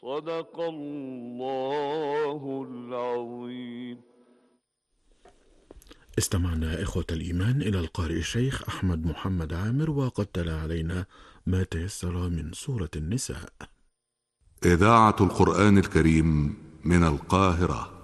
صدق الله العظيم. استمعنا إخوة الإيمان إلى القارئ الشيخ أحمد محمد عامر، وقد تلا علينا ما تيسر من سورة النساء. إذاعة القرآن الكريم من القاهرة.